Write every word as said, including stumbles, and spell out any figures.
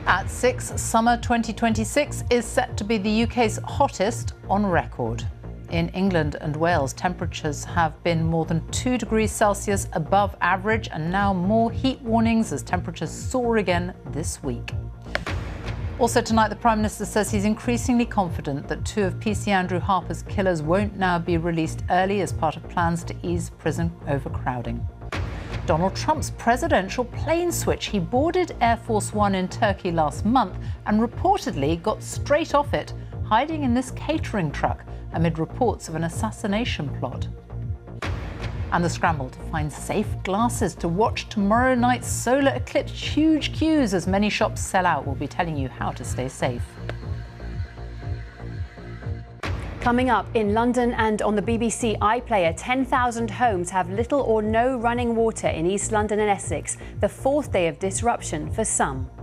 At six, summer twenty twenty-six is set to be the U K's hottest on record. In England and Wales, temperatures have been more than two degrees Celsius above average, and now more heat warnings as temperatures soar again this week. Also tonight, the Prime Minister says he's increasingly confident that two of P C Andrew Harper's killers won't now be released early as part of plans to ease prison overcrowding. Donald Trump's presidential plane switch. He boarded Air Force One in Turkey last month and reportedly got straight off it, hiding in this catering truck amid reports of an assassination plot. And the scramble to find safe glasses to watch tomorrow night's solar eclipse. Huge queues as many shops sell out. We'll be telling you how to stay safe. Coming up, in London and on the B B C iPlayer, ten thousand homes have little or no running water in East London and Essex, the fourth day of disruption for some.